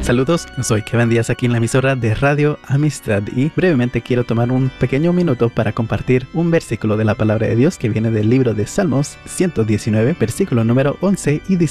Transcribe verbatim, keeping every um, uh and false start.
Saludos, soy Kevin Díaz aquí en la emisora de Radio Amistad y brevemente quiero tomar un pequeño minuto para compartir un versículo de la palabra de Dios que viene del libro de Salmos ciento diecinueve, versículo número once y dice